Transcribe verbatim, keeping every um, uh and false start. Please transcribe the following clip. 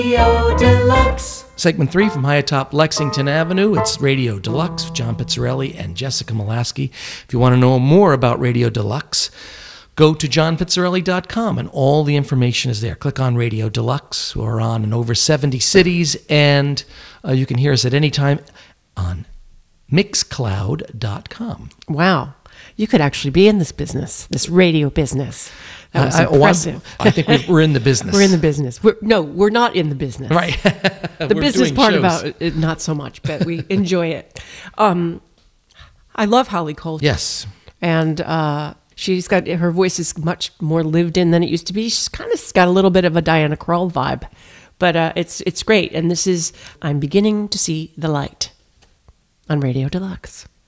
Radio Deluxe. Segment three from high atop Lexington Avenue. It's Radio Deluxe with John Pizzarelli and Jessica Molaski. If you want to know more about Radio Deluxe, go to john pizzarelli dot com and all the information is there. Click on Radio Deluxe. We're on in over seventy cities, and uh, you can hear us at any time on mixcloud dot com. Wow. You could actually be in this business, this radio business. That was I, I, impressive. I think we- we're in the business. We're in the business. We're, no, we're not in the business. Right. The We're business doing part shows. about it, not so much, but we enjoy it. Um, I love Holly Coulter. Yes. And uh, she's got, her voice is much more lived in than it used to be. She's kind of got a little bit of a Diana Krall vibe, but uh, it's it's great. And this is I'm Beginning to See the Light on Radio Deluxe.